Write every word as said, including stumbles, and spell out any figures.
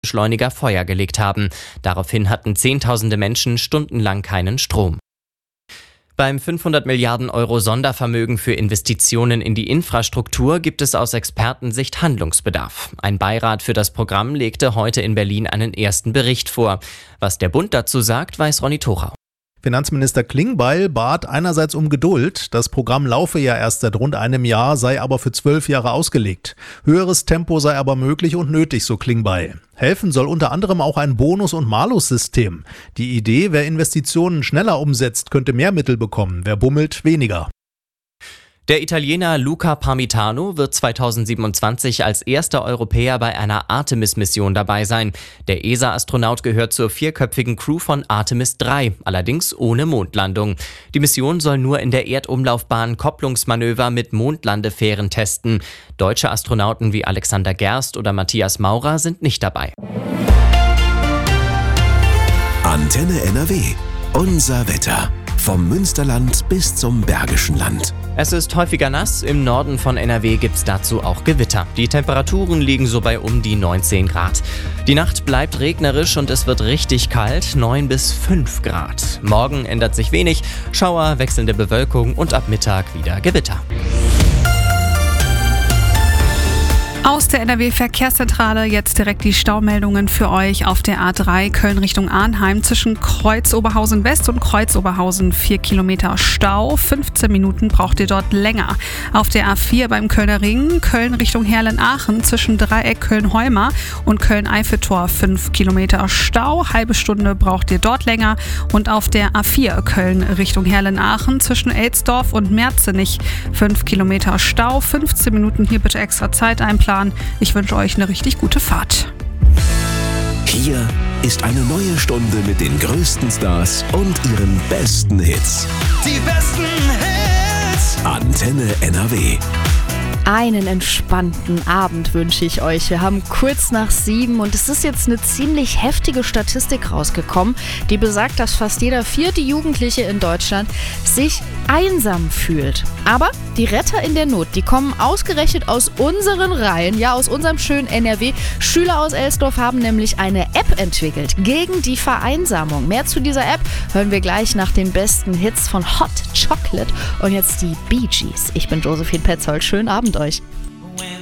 Beschleuniger Feuer gelegt haben. Daraufhin hatten Zehntausende Menschen stundenlang keinen Strom. Beim fünfhundert Milliarden Euro Sondervermögen für Investitionen in die Infrastruktur gibt es aus Expertensicht Handlungsbedarf. Ein Beirat für das Programm legte heute in Berlin einen ersten Bericht vor. Was der Bund dazu sagt, weiß Ronny Thorau. Finanzminister Klingbeil bat einerseits um Geduld. Das Programm laufe ja erst seit rund einem Jahr, sei aber für zwölf Jahre ausgelegt. Höheres Tempo sei aber möglich und nötig, so Klingbeil. Helfen soll unter anderem auch ein Bonus- und Malus-System. Die Idee, wer Investitionen schneller umsetzt, könnte mehr Mittel bekommen, wer bummelt, weniger. Der Italiener Luca Parmitano wird zweitausendsiebenundzwanzig als erster Europäer bei einer Artemis-Mission dabei sein. Der E S A-Astronaut gehört zur vierköpfigen Crew von Artemis drei, allerdings ohne Mondlandung. Die Mission soll nur in der Erdumlaufbahn Kopplungsmanöver mit Mondlandefähren testen. Deutsche Astronauten wie Alexander Gerst oder Matthias Maurer sind nicht dabei. Antenne N R W. Unser Wetter. Vom Münsterland bis zum Bergischen Land. Es ist häufiger nass, im Norden von N R W gibt's dazu auch Gewitter. Die Temperaturen liegen so bei um die neunzehn Grad. Die Nacht bleibt regnerisch und es wird richtig kalt, neun bis fünf Grad. Morgen ändert sich wenig, Schauer, wechselnde Bewölkung und ab Mittag wieder Gewitter. Aus der N R W-Verkehrszentrale jetzt direkt die Staumeldungen für euch auf der A drei Köln Richtung Arnheim zwischen Kreuz-Oberhausen West und Kreuz-Oberhausen vier Kilometer Stau. fünfzehn Minuten braucht ihr dort länger. Auf der A vier beim Kölner Ring Köln Richtung Herlen-Aachen zwischen Dreieck Köln-Heuma und Köln-Eiffeltor fünf Kilometer Stau. Halbe Stunde braucht ihr dort länger. Und auf der A vier Köln Richtung Herlen-Aachen zwischen Elsdorf und Merzenich fünf Kilometer Stau. fünfzehn Minuten hier bitte extra Zeit einplanen. Ich wünsche euch eine richtig gute Fahrt. Hier ist eine neue Stunde mit den größten Stars und ihren besten Hits. Die besten Hits. Antenne N R W. Einen entspannten Abend wünsche ich euch. Wir haben kurz nach sieben und es ist jetzt eine ziemlich heftige Statistik rausgekommen, die besagt, dass fast jeder vierte Jugendliche in Deutschland sich einsam fühlt. Aber die Retter in der Not, die kommen ausgerechnet aus unseren Reihen, ja aus unserem schönen N R W. Schüler aus Elsdorf haben nämlich eine App entwickelt gegen die Vereinsamung. Mehr zu dieser App hören wir gleich nach den besten Hits von Hot Chocolate und jetzt die Bee Gees. Ich bin Josephine Petzold. Schönen Abend euch.